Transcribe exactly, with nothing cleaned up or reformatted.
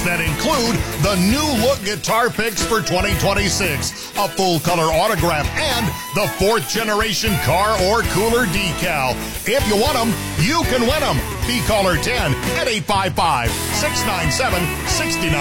packs that include the new look guitar picks for twenty twenty-six, a full color autograph, and the fourth generation car or cooler decal. If you want them, you can win them. Be caller ten at eight five five, six nine seven, six nine